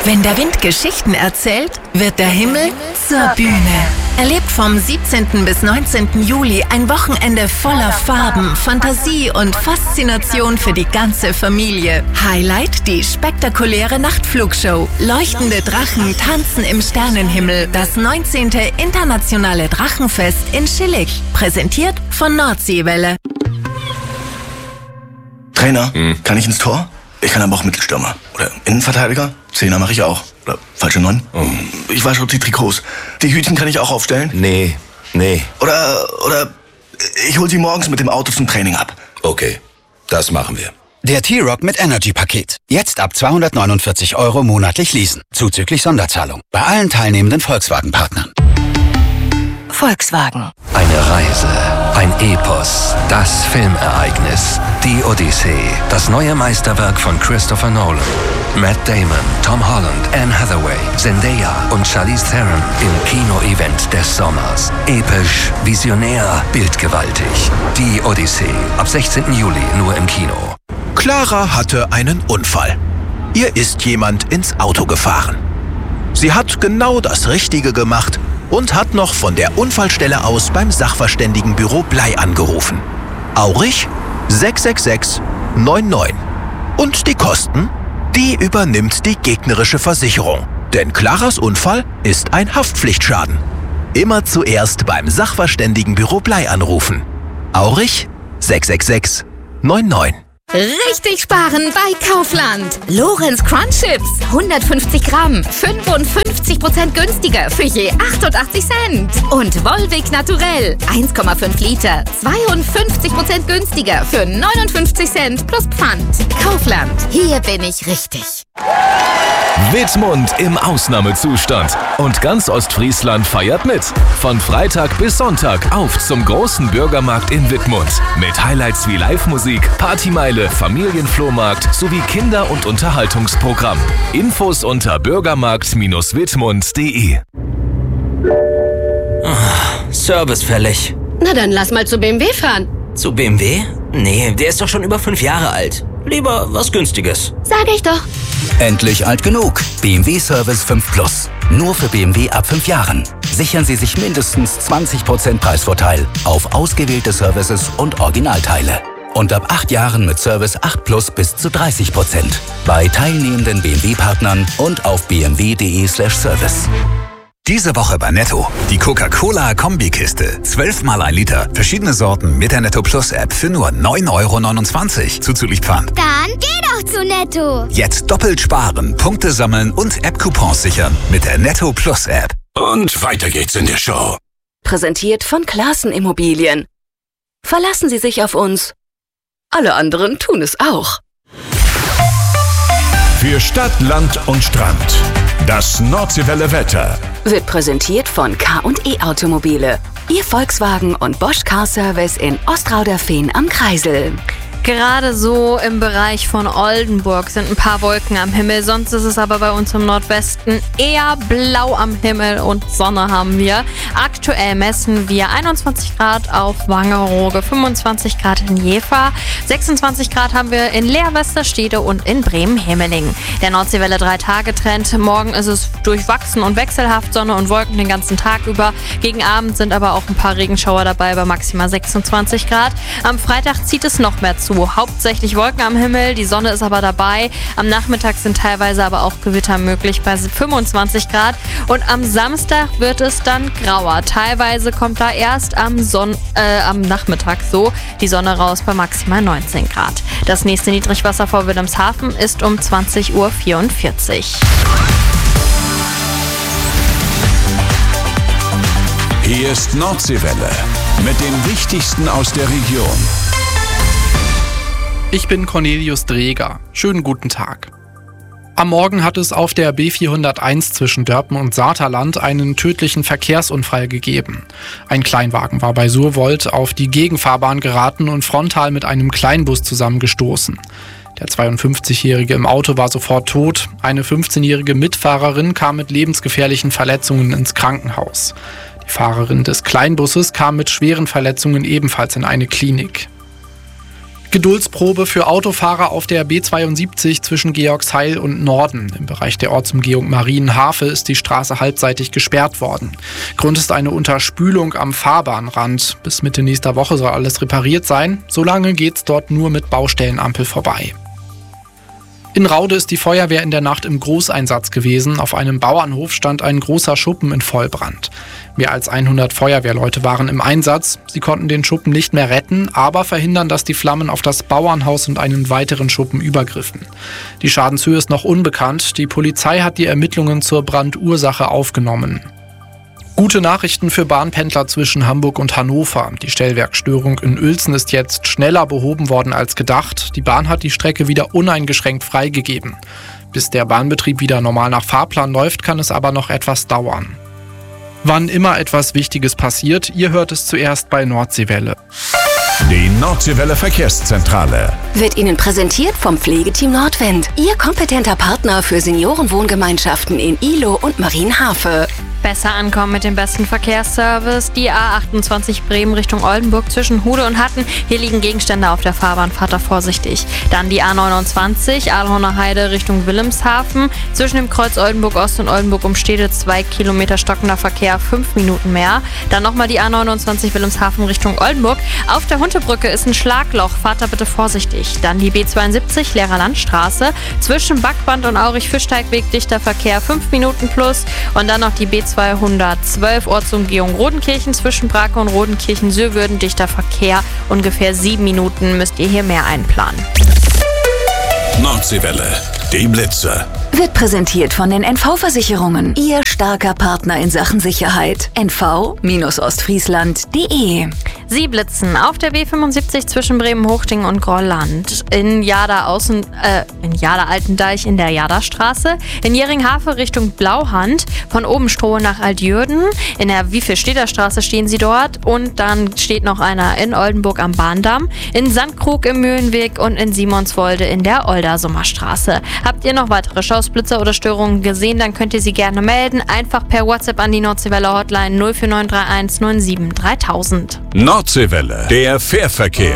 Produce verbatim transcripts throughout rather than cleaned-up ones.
Wenn der Wind Geschichten erzählt, wird der Himmel zur Bühne. Erlebt vom siebzehnten bis neunzehnten Juli ein Wochenende voller Farben, Fantasie und Faszination für die ganze Familie. Highlight die spektakuläre Nachtflugshow. Leuchtende Drachen tanzen im Sternenhimmel. Das neunzehnte Internationale Drachenfest in Schillig. Präsentiert von Nordseewelle. Trainer, hm. kann ich ins Tor? Ich kann aber auch Mittelstürmer. Oder Innenverteidiger? Zehner mache ich auch. Oder falsche Neun? Oh. Ich wasche die Trikots. Die Hütchen kann ich auch aufstellen? Nee, nee. Oder, oder ich hol sie morgens mit dem Auto zum Training ab. Okay, das machen wir. Der T-Rock mit Energy-Paket. Jetzt ab zweihundertneunundvierzig Euro monatlich leasen. Zuzüglich Sonderzahlung. Bei allen teilnehmenden Volkswagen-Partnern. Volkswagen. Eine Reise, ein Epos, das Filmereignis, die Odyssee, das neue Meisterwerk von Christopher Nolan. Matt Damon, Tom Holland, Anne Hathaway, Zendaya und Charlize Theron im Kino-Event des Sommers. Episch, visionär, bildgewaltig. Die Odyssee, ab sechzehnten Juli nur im Kino. Clara hatte einen Unfall. Ihr ist jemand ins Auto gefahren. Sie hat genau das Richtige gemacht und hat noch von der Unfallstelle aus beim Sachverständigenbüro Blei angerufen. Aurich sechs sechs sechs neun neun. Und die Kosten? Die übernimmt die gegnerische Versicherung. Denn Claras Unfall ist ein Haftpflichtschaden. Immer zuerst beim Sachverständigenbüro Blei anrufen. Aurich sechs sechs sechs neun neun. Richtig sparen bei Kaufland. Lorenz Crunch Chips, hundertfünfzig Gramm, fünfundfünfzig Prozent günstiger für je achtundachtzig Cent. Und Volvic Naturell, eins Komma fünf Liter, zweiundfünfzig Prozent günstiger für neunundfünfzig Cent plus Pfand. Kaufland, hier bin ich richtig. Wittmund im Ausnahmezustand. Und ganz Ostfriesland feiert mit. Von Freitag bis Sonntag auf zum großen Bürgermarkt in Wittmund. Mit Highlights wie Live-Musik, Partymeile, Familienflohmarkt sowie Kinder- und Unterhaltungsprogramm. Infos unter bürgermarkt Bindestrich wittmund punkt de. Oh, Service fällig. Na dann lass mal zu B M W fahren. Zu B M W? Nee, der ist doch schon über fünf Jahre alt. Lieber was Günstiges. Sag ich doch. Endlich alt genug. B M W Service fünf Plus. Nur für B M W ab fünf Jahren. Sichern Sie sich mindestens zwanzig Prozent Preisvorteil auf ausgewählte Services und Originalteile. Und ab acht Jahren mit Service acht Plus bis zu dreißig Prozent. Bei teilnehmenden B M W-Partnern und auf b m w punkt de slash service. Diese Woche bei Netto. Die Coca-Cola-Kombikiste. zwölf mal ein Liter. Verschiedene Sorten mit der Netto Plus App für nur neun Euro neunundzwanzig. Zuzüglich Pfand. Dann geh doch zu Netto. Jetzt doppelt sparen, Punkte sammeln und App-Coupons sichern mit der Netto Plus App. Und weiter geht's in der Show. Präsentiert von Classen Immobilien. Verlassen Sie sich auf uns. Alle anderen tun es auch. Für Stadt, Land und Strand. Das Nordseewelle Wetter wird präsentiert von K und E Automobile. Ihr Volkswagen und Bosch Car Service in Ostrauderfehn am Kreisel. Gerade so im Bereich von Oldenburg sind ein paar Wolken am Himmel. Sonst ist es aber bei uns im Nordwesten eher blau am Himmel und Sonne haben wir. Aktuell messen wir einundzwanzig Grad auf Wangerooge, fünfundzwanzig Grad in Jever, sechsundzwanzig Grad haben wir in Leer-Westerstede und in Bremen-Hemeling. Der Nordseewelle drei Tage Trend. Morgen ist es durchwachsen und wechselhaft, Sonne und Wolken den ganzen Tag über. Gegen Abend sind aber auch ein paar Regenschauer dabei bei maximal sechsundzwanzig Grad. Am Freitag zieht es noch mehr zu. Hauptsächlich Wolken am Himmel, die Sonne ist aber dabei. Am Nachmittag sind teilweise aber auch Gewitter möglich bei fünfundzwanzig Grad. Und am Samstag wird es dann grauer. Teilweise kommt da erst am, Son- äh, am Nachmittag so die Sonne raus bei maximal neunzehn Grad. Das nächste Niedrigwasser vor Wilhelmshaven ist um zwanzig Uhr vierundvierzig. Hier ist Nordseewelle mit dem Wichtigsten aus der Region. Ich bin Cornelius Dreger. Schönen guten Tag. Am Morgen hat es auf der B vierhunderteins zwischen Dörpen und Saterland einen tödlichen Verkehrsunfall gegeben. Ein Kleinwagen war bei Surwold auf die Gegenfahrbahn geraten und frontal mit einem Kleinbus zusammengestoßen. Der zweiundfünfzigjährige im Auto war sofort tot. Eine fünfzehnjährige Mitfahrerin kam mit lebensgefährlichen Verletzungen ins Krankenhaus. Die Fahrerin des Kleinbusses kam mit schweren Verletzungen ebenfalls in eine Klinik. Geduldsprobe für Autofahrer auf der B zweiundsiebzig zwischen Georgsheil und Norden. Im Bereich der Ortsumgehung Marienhafe ist die Straße halbseitig gesperrt worden. Grund ist eine Unterspülung am Fahrbahnrand. Bis Mitte nächster Woche soll alles repariert sein. Solange geht's dort nur mit Baustellenampel vorbei. In Raude ist die Feuerwehr in der Nacht im Großeinsatz gewesen. Auf einem Bauernhof stand ein großer Schuppen in Vollbrand. Mehr als hundert Feuerwehrleute waren im Einsatz. Sie konnten den Schuppen nicht mehr retten, aber verhindern, dass die Flammen auf das Bauernhaus und einen weiteren Schuppen übergriffen. Die Schadenshöhe ist noch unbekannt. Die Polizei hat die Ermittlungen zur Brandursache aufgenommen. Gute Nachrichten für Bahnpendler zwischen Hamburg und Hannover. Die Stellwerkstörung in Uelzen ist jetzt schneller behoben worden als gedacht. Die Bahn hat die Strecke wieder uneingeschränkt freigegeben. Bis der Bahnbetrieb wieder normal nach Fahrplan läuft, kann es aber noch etwas dauern. Wann immer etwas Wichtiges passiert, ihr hört es zuerst bei Nordseewelle. Die Nordseewelle Verkehrszentrale wird Ihnen präsentiert vom Pflegeteam Nordwind. Ihr kompetenter Partner für Seniorenwohngemeinschaften in Ihlow und Marienhafe. Besser ankommen mit dem besten Verkehrsservice. Die A achtundzwanzig Bremen Richtung Oldenburg zwischen Hude und Hatten. Hier liegen Gegenstände auf der Fahrbahn, fahrt da vorsichtig. Dann die A neunundzwanzig Ahlhorner Heide Richtung Wilhelmshaven. Zwischen dem Kreuz Oldenburg Ost und Oldenburg Umstede zwei Kilometer stockender Verkehr, fünf Minuten mehr. Dann nochmal die A neunundzwanzig Wilhelmshaven Richtung Oldenburg. Auf der Huntebrücke ist ein Schlagloch, fahrt da bitte vorsichtig. Dann die B zweiundsiebzig Lehrer Landstraße. Zwischen Backband und Aurich-Fischteigweg dichter Verkehr, fünf Minuten plus. Und dann noch die B zweihundertzwölf Ortsumgehung Rodenkirchen zwischen Brake und Rodenkirchen-Söwürden dichter Verkehr, ungefähr sieben Minuten müsst ihr hier mehr einplanen. Nordseewelle, die Blitze. Wird präsentiert von den N V-Versicherungen. Ihr starker Partner in Sachen Sicherheit. N V Ostfriesland punkt de. Sie blitzen auf der B fünfundsiebzig zwischen Bremen-Hochding und Grolland. In Jada Außen, äh, in Jada Altendeich in der Jadastraße. In Jeringhave Richtung Blauhand. Von Obenstrohe nach Altjürden. In der Wiefelstädter Straße stehen Sie dort. Und dann steht noch einer in Oldenburg am Bahndamm. In Sandkrug im Mühlenweg und in Simonswolde in der Oldersummerstraße. Habt ihr noch weitere Schausblitzer oder Störungen gesehen, dann könnt ihr sie gerne melden. Einfach per WhatsApp an die Nordseewelle Hotline null vier neun drei eins neun sieben dreitausend. Nordseewelle, der Fährverkehr.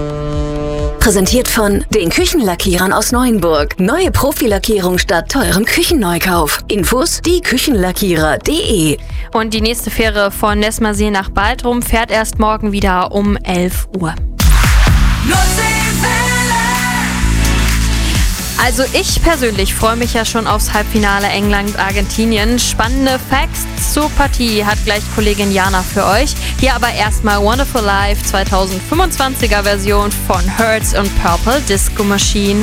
Präsentiert von den Küchenlackierern aus Neuenburg. Neue Profilackierung statt teurem Küchenneukauf. Infos die Küchenlackierer punkt de. Und die nächste Fähre von Nesmarsee nach Baltrum fährt erst morgen wieder um elf Uhr. Also ich persönlich freue mich ja schon aufs Halbfinale England-Argentinien. Spannende Facts zur Partie hat gleich Kollegin Jana für euch. Hier aber erstmal Wonderful Life zweitausendfünfundzwanziger Version von Hertz und Purple Disco Machine.